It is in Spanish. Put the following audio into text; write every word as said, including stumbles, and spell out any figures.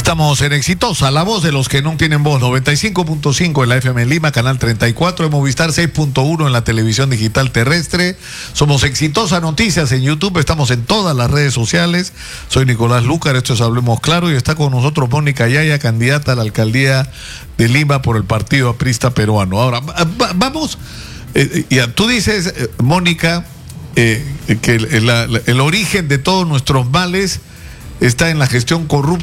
Estamos en Exitosa, la voz de los que no tienen voz, noventa y cinco punto cinco en la F M en Lima, canal treinta y cuatro, de Movistar seis punto uno en la televisión digital terrestre. Somos Exitosa Noticias en YouTube, estamos en todas las redes sociales. Soy Nicolás Lúcar, esto es Hablemos Claro, y está con nosotros Mónica Yaya, candidata a la alcaldía de Lima por el Partido Aprista Peruano. Ahora, va, vamos, eh, ya, tú dices, eh, Mónica, eh, que el, el, el origen de todos nuestros males está en la gestión corrupta